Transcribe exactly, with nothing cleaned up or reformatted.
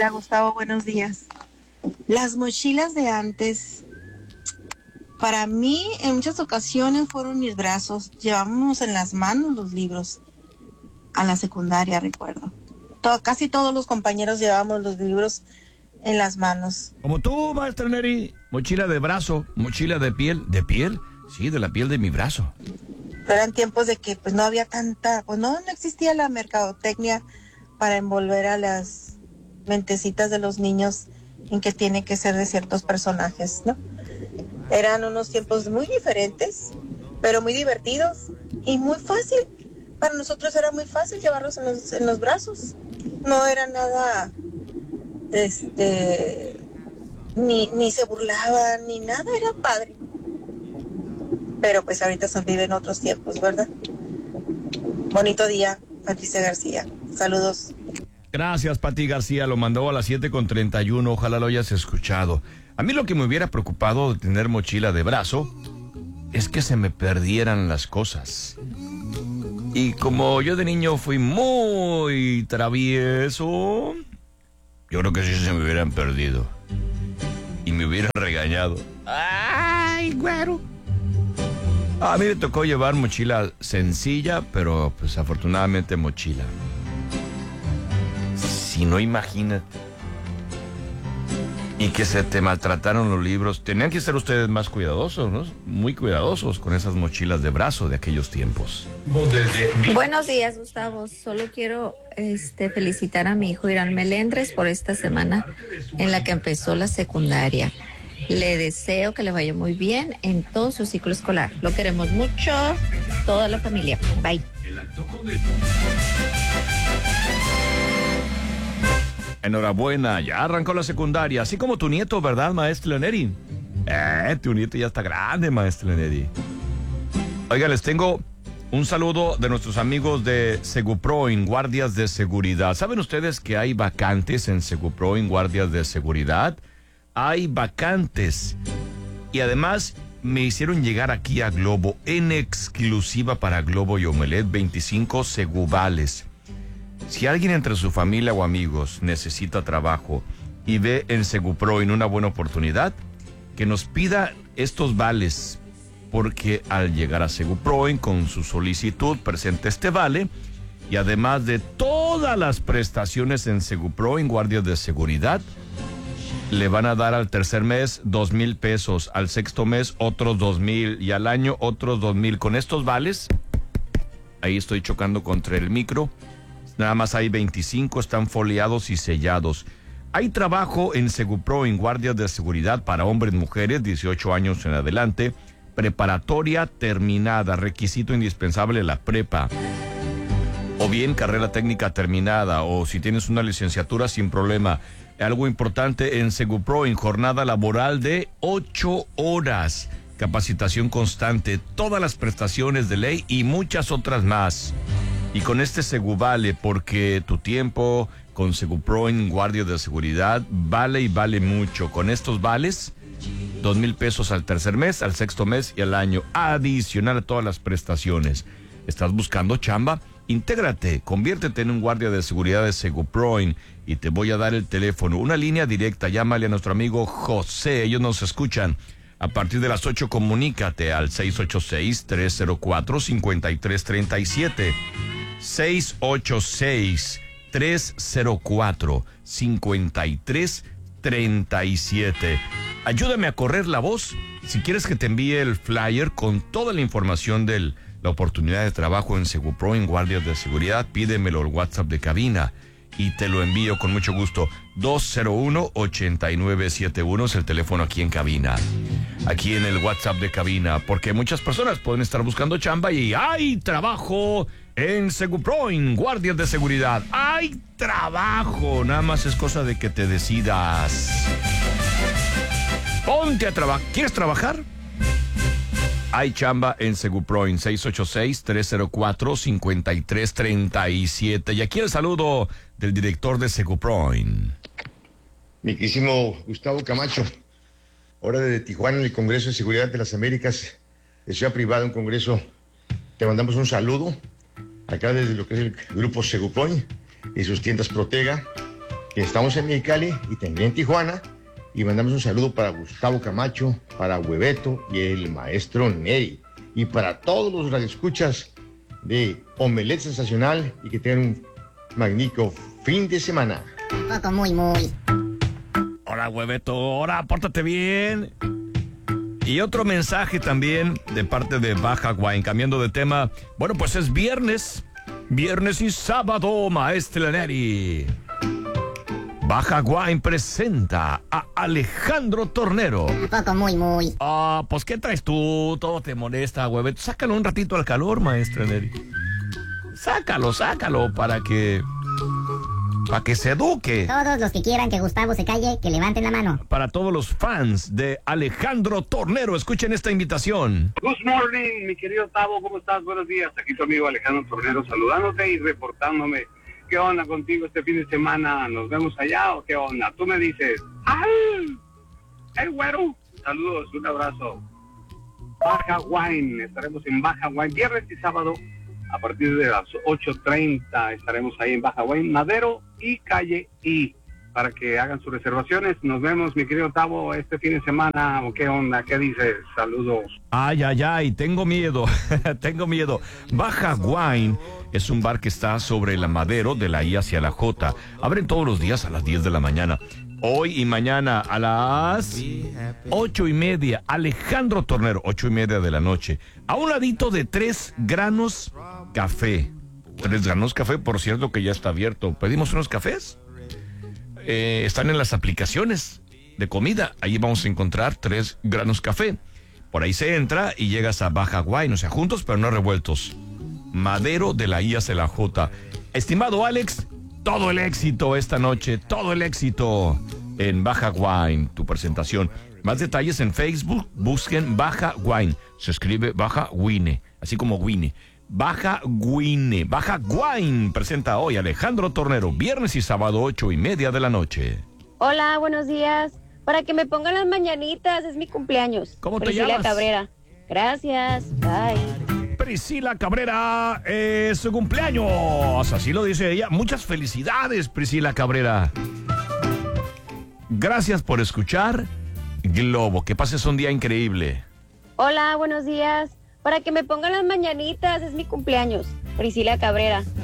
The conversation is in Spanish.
Hola Gustavo, buenos días. Las mochilas de antes, para mí en muchas ocasiones fueron mis brazos. Llevábamos en las manos los libros a la secundaria, recuerdo. Todo, casi todos los compañeros llevábamos los libros en las manos. Como tú, maestra Neri, mochila de brazo, mochila de piel. ¿De piel? Sí, de la piel de mi brazo. Pero eran tiempos de que pues no había tanta, pues no, no existía la mercadotecnia para envolver a las mentecitas de los niños en que tiene que ser de ciertos personajes, ¿no? Eran unos tiempos muy diferentes, pero muy divertidos y muy fácil. Para nosotros era muy fácil llevarlos en los, en los brazos. No era nada, este, ni, ni se burlaban, ni nada, era padre. Pero pues ahorita se viven otros tiempos, ¿verdad? Bonito día, Patricia García. Saludos. Gracias, Pati García. Lo mandó a las siete con treinta y uno. Ojalá lo hayas escuchado. A mí lo que me hubiera preocupado de tener mochila de brazo es que se me perdieran las cosas. Y como yo de niño fui muy travieso, yo creo que sí se me hubieran perdido. Y me hubieran regañado. ¡Ay, güero! A mí me tocó llevar mochila sencilla, pero pues afortunadamente mochila. Si no, imagínate. Y que se te maltrataron los libros. Tenían que ser ustedes más cuidadosos, ¿no? Muy cuidadosos con esas mochilas de brazo de aquellos tiempos. Buenos días, Gustavo. Solo quiero este, felicitar a mi hijo Irán Melendres por esta semana en la que empezó la secundaria. Le deseo que le vaya muy bien en todo su ciclo escolar. Lo queremos mucho, toda la familia. Bye. Enhorabuena, ya arrancó la secundaria, así como tu nieto, ¿verdad, maestra Neri? Eh, tu nieto ya está grande, maestra Neri. Oiga, les tengo un saludo de nuestros amigos de Segupro en Guardias de Seguridad. ¿Saben ustedes que hay vacantes en Segupro en Guardias de Seguridad? Hay vacantes. Y además me hicieron llegar aquí a Globo, en exclusiva para Globo y Omelet, veinticinco seguvales. Si alguien entre su familia o amigos necesita trabajo y ve en Segupro en una buena oportunidad, que nos pida estos vales, porque al llegar a Segupro con su solicitud presenta este vale y además de todas las prestaciones en Segupro en Guardias de Seguridad, le van a dar al tercer mes dos mil pesos, al sexto mes otros dos mil y al año otros dos mil. Con estos vales, ahí estoy chocando contra el micro. Nada más hay veinticinco, están foliados y sellados. Hay trabajo en Segupro en Guardias de Seguridad para hombres y mujeres, dieciocho años en adelante, preparatoria terminada, requisito indispensable la prepa, o bien carrera técnica terminada, o si tienes una licenciatura sin problema. Algo importante en Segupro, en jornada laboral de ocho horas, capacitación constante, todas las prestaciones de ley y muchas otras más. Y con este Seguvale, porque tu tiempo con Segupro en Guardia de Seguridad vale y vale mucho. Con estos vales, dos mil pesos al tercer mes, al sexto mes y al año, adicional a todas las prestaciones. ¿Estás buscando chamba? Intégrate, conviértete en un guardia de seguridad de Segupro y te voy a dar el teléfono, una línea directa. Llámale a nuestro amigo José, ellos nos escuchan. A partir de las ocho, comunícate al seis ocho seis, tres cero cuatro, cinco tres tres siete. seis ocho seis, tres cero cuatro, cinco tres tres siete. Ayúdame a correr la voz. Si quieres que te envíe el flyer con toda la información de la oportunidad de trabajo en Segupro en Guardias de Seguridad, pídemelo al WhatsApp de cabina y te lo envío con mucho gusto. dos cero uno, ocho nueve siete uno es el teléfono aquí en cabina. Aquí en el WhatsApp de cabina, porque muchas personas pueden estar buscando chamba y hay trabajo en Segupro en Guardias de Seguridad. Hay trabajo, nada más es cosa de que te decidas. Ponte a trabajar. ¿Quieres trabajar? Hay chamba en Segupro en seis ocho seis, tres cero cuatro, cinco tres tres siete. Y aquí el saludo del director de Segupro. Mi querísimo Gustavo Camacho, hora de Tijuana en el Congreso de Seguridad de las Américas, de Ciudad Privada, un congreso. Te mandamos un saludo acá desde lo que es el grupo Segupro y sus tiendas Protega. que estamos en Mexicali y también en Tijuana. Y mandamos un saludo para Gustavo Camacho, para Hueveto y el maestro Neri. Y para todos los radioescuchas de Omelet Sensacional y que tengan un magnífico fin de semana. Un poco muy, muy. Hola, Hueveto, ahora pórtate bien. Y otro mensaje también de parte de Baja Wine, cambiando de tema. Bueno, pues es viernes, viernes y sábado, maestro Neri. Baja Wine presenta a Alejandro Tornero. Un poco muy, muy. Ah, pues ¿qué traes tú? Todo te molesta, Hueveto. Sácalo un ratito al calor, maestra Neri. Sácalo, sácalo para que... Para que se eduque. Todos los que quieran que Gustavo se calle, que levanten la mano. Para todos los fans de Alejandro Tornero, escuchen esta invitación. Good morning, mi querido Tavo, ¿cómo estás? Buenos días. Aquí tu amigo Alejandro Tornero saludándote y reportándome. ¿Qué onda contigo este fin de semana? ¿Nos vemos allá o qué onda? Tú me dices, ¡ay! ¡Hey, güero! Saludos, un abrazo. Baja Wine, estaremos en Baja Wine viernes y sábado a partir de las ocho treinta. Estaremos ahí en Baja Wine, Madero y Calle I, para que hagan sus reservaciones. Nos vemos, mi querido Tavo, este fin de semana. ¿O qué onda? ¿Qué dices? Saludos. Ay, ay, ay, tengo miedo, tengo miedo. Baja Wine es un bar que está sobre la Madero, de la I hacia la J. Abren todos los días a las diez de la mañana. Hoy y mañana a las ocho y media. Alejandro Tornero, ocho y media de la noche. A un ladito de Tres Granos Café. Tres Granos Café, por cierto, que ya está abierto. ¿Pedimos unos cafés? Eh, están en las aplicaciones de comida. Ahí vamos a encontrar Tres Granos Café. Por ahí se entra y llegas a Baja Wine, o sea, juntos pero no revueltos. Madero, de la I hacia la J. Estimado Alex, todo el éxito esta noche, todo el éxito en Baja Wine, tu presentación. Más detalles en Facebook, busquen Baja Wine. Se escribe Baja Wine, así como Wine. Baja Wine, Baja Wine presenta hoy Alejandro Tornero, viernes y sábado, ocho y media de la noche. Hola, buenos días. Para que me pongan las mañanitas, es mi cumpleaños. ¿Cómo te Priscila llamas? Cabrera. Gracias, bye. Priscila Cabrera, es su cumpleaños, así lo dice ella. Muchas felicidades, Priscila Cabrera. Gracias por escuchar Globo, que pases un día increíble. Hola, buenos días. Para que me pongan las mañanitas, es mi cumpleaños. Priscila Cabrera.